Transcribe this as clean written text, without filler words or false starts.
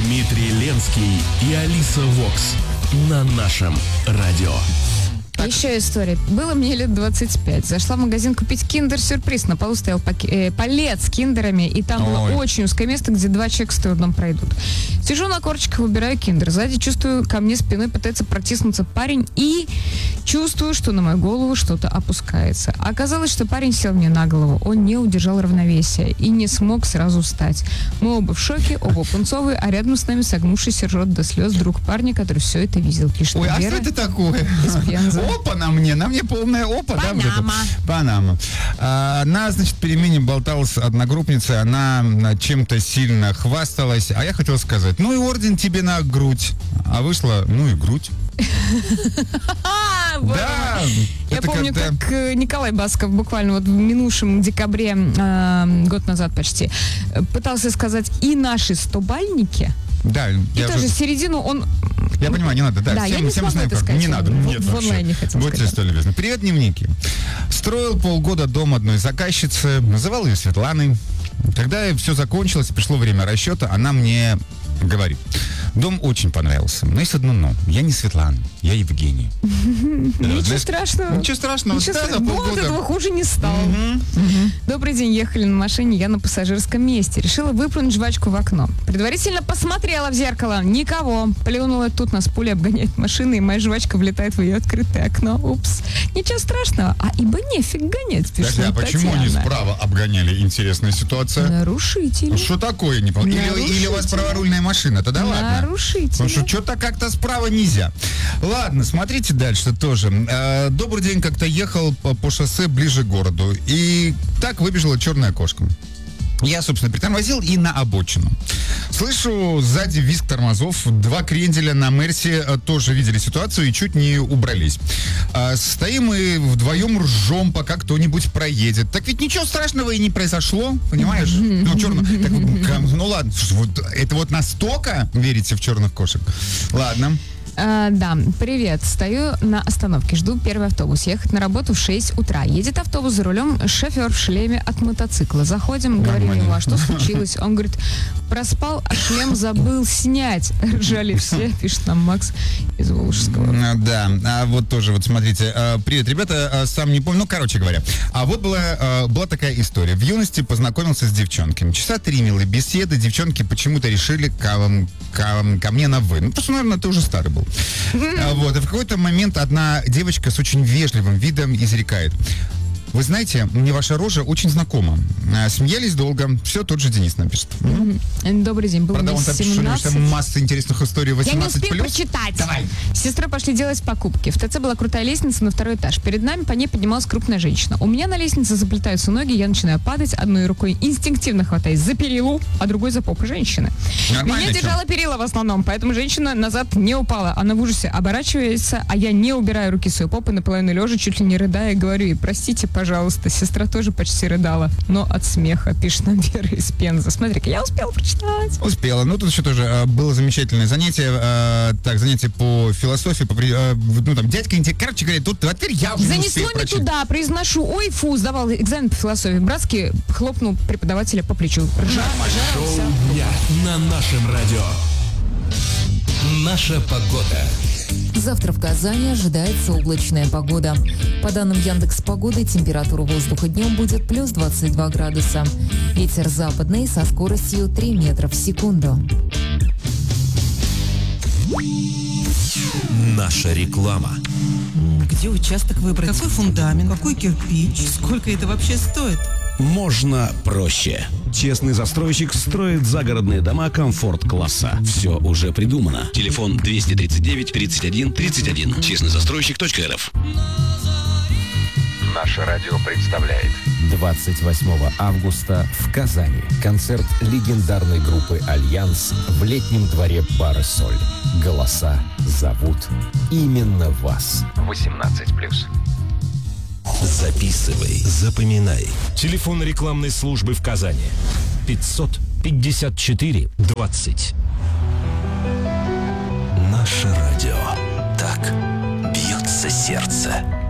Дмитрий Ленский и Алиса Вокс на нашем радио. Еще история. Было мне лет 25. Зашла в магазин купить киндер-сюрприз. На полу стоял палет с киндерами, и там было очень узкое место, где 2 человека с трудом пройдут. Сижу на корточках, выбираю киндер. Сзади чувствую, ко мне спиной пытается протиснуться парень, и чувствую, что на мою голову что-то опускается. Оказалось, что парень сел мне на голову. Он не удержал равновесия и не смог сразу встать. Мы оба в шоке, оба пунцовые, а рядом с нами согнувшийся ржет до слез друг парня, который все это видел. Пишет Ой, Вера а что это такое? из Пензы. Опа на мне полная опа. Панама. Да, вот Панама. Она, значит, в перемене болталась одногруппница, она чем-то сильно хвасталась, а я хотел сказать, ну и орден тебе на грудь. А вышла, ну и грудь. Да. Я помню, как Николай Басков буквально вот в минувшем декабре, год назад почти, пытался сказать и наши 100-бальники. Да. И тоже середину он... Я понимаю, не надо, да. Да, я не всем смогу знаем, это как. сказать. Не надо. Нет, в онлайне хотел Будьте сказать. столь любезны. Привет, дневники. Строил полгода дом одной заказчицы, называл ее Светланой. Когда все закончилось, пришло время расчета, она мне говорит: дом очень понравился, но есть одно но. Я не Светлана, я Евгений. Ничего страшного. Ничего страшного. Ничего Да, за страшного. полгода. От этого хуже не стало. Добрый день, ехали на машине, я на пассажирском месте. Решила выплюнуть жвачку в окно. Предварительно посмотрела в зеркало. Никого. Плюнула, тут нас пуля обгоняет машина, и моя жвачка влетает в ее открытое окно. Упс. Ничего страшного. А ибо нефиг гонять, пишет Подожди, а почему они Татьяна. справа обгоняли? Интересная ситуация. Нарушитель. Что такое? Не понял. Или у вас праворульная машина? Тогда ладно. Нарушитель. Потому что что-то как-то справа нельзя. Ладно, смотрите дальше тоже. Добрый день, как-то ехал по шоссе ближе к городу. И так выбежала черная кошка. Я, собственно, притормозил и на обочину. Слышу сзади визг тормозов. 2 кренделя на Мерсе тоже видели ситуацию и чуть не убрались. Стоим мы вдвоем ржем, пока кто-нибудь проедет. Так ведь ничего страшного и не произошло, понимаешь? Ну, ну ладно, это вот настолько верите в черных кошек? Ладно. Да, привет. Стою на остановке, жду первый автобус. Ехать на работу в 6 утра. Едет автобус, за рулем шофер в шлеме от мотоцикла. Заходим, говорим ему, а что случилось? Он говорит, проспал, а шлем забыл снять. Ржали все, пишет нам Макс из Волжского. Да, а вот тоже, вот смотрите. Привет, ребята, сам не помню, ну, короче говоря. А вот была такая история. В юности познакомился с девчонками. Часа 3 милой беседы. Девчонки почему-то решили ко мне на «вы». Ну, потому что, наверное, ты уже старый был. Вот, и в какой-то момент одна девочка с очень вежливым видом изрекает: вы знаете, мне ваша рожа очень знакома. Смеялись долго. Все, тот же Денис напишет. Добрый день. Был Правда, мне он там пишет, 17. масса интересных историй 18+. Я не успею прочитать. Давай. С сестрой пошли делать покупки. В ТЦ была крутая лестница на 2-й этаж. Перед нами по ней поднималась крупная женщина. У меня на лестнице заплетаются ноги, я начинаю падать, одной рукой инстинктивно хватаясь за перилу, а другой за попу женщины. Нормально, Меня держала перила в основном, поэтому женщина назад не упала. Она в ужасе оборачивается, а я не убираю руки с ее попы, наполовину лежа, чуть ли не рыдая, говорю ей: простите, пожалуйста. Сестра тоже почти рыдала, но от смеха, пишет нам Вера из Пензы. Смотри-ка, я успела прочитать. Успела. Ну, тут еще тоже было замечательное занятие. Занятие по философии. Ну, там, дядька, короче говоря, тут теперь я уже не Занесло успею не прочитать. туда, произношу, ой, фу, сдавал экзамен по философии. Братски хлопнул преподавателя по плечу. Шоу дня на нашем радио. Наша погода. Завтра в Казани ожидается облачная погода. По данным Яндекс.Погоды, температура воздуха днем будет плюс 22 градуса. Ветер западный со скоростью 3 метра в секунду. Наша реклама. Где участок выбрать? Какой фундамент? Какой кирпич? Сколько это вообще стоит? Можно проще. Честный застройщик строит загородные дома комфорт-класса. Все уже придумано. Телефон 239 31 31. Честнозастройщик.рф. Наше радио представляет 28 августа в Казани концерт легендарной группы «Альянс» в летнем дворе бара «Соль». Голоса зовут именно вас. 18+. Записывай, запоминай. Телефон рекламной службы в Казани. 554 20. Наше радио. Так бьется сердце.